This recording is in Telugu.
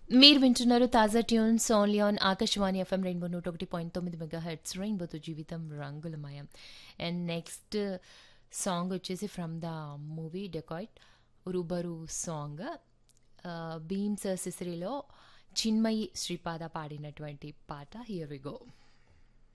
మీరు వింటున్నారు తాజా tunes only on Akashvani FM rainbow 101.9 megahertz రెయిన్బోతో జీవితం రంగులమయం. అండ్ నెక్స్ట్ సాంగ్ వచ్చేసి from the movie dacoit ఉరుబరు song Bheems Ceciroleo Chinmayi Sripada పాడినటువంటి పాట హియర్ వి గో.